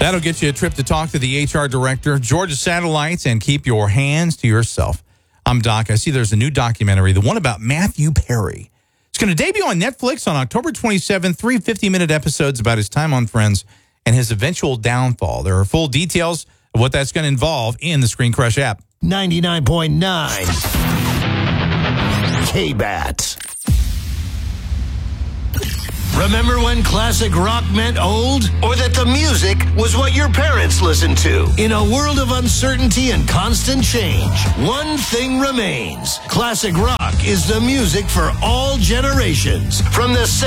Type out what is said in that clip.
That'll get you a trip to talk to the HR director, Georgia Satellites, and keep your hands to yourself. I'm Doc. I see there's a new documentary, the one about Matthew Perry. It's going to debut on Netflix on October 27th, 3 50-minute episodes about his time on Friends and his eventual downfall. There are full details of what that's going to involve in the Screen Crush app. 99.9 K-Bat. Remember when classic rock meant old? Or that the music was what your parents listened to? In a world of uncertainty and constant change, one thing remains. Classic rock is the music for all generations. From the